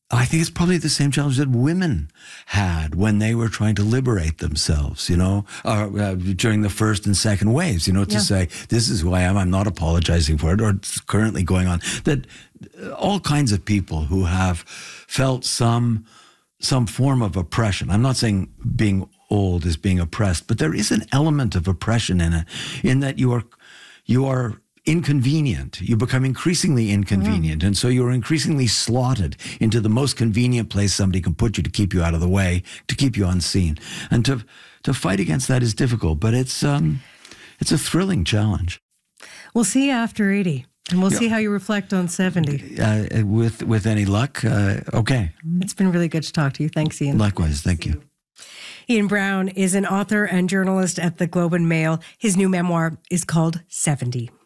I think it's probably the same challenge that women had when they were trying to liberate themselves, during the first and second waves, to say, this is who I am, I'm not apologizing for it, or it's currently going on. That all kinds of people who have felt some form of oppression. I'm not saying being old is being oppressed, but there is an element of oppression in it, in that you are inconvenient. You become increasingly inconvenient. And so you're increasingly slotted into the most convenient place somebody can put you to keep you out of the way, to keep you unseen. And to fight against that is difficult, but it's a thrilling challenge. We'll see you after 80. And we'll see how you reflect on 70. With any luck, okay. It's been really good to talk to you. Thanks, Ian. Likewise, thank you. Ian Brown is an author and journalist at the Globe and Mail. His new memoir is called 70.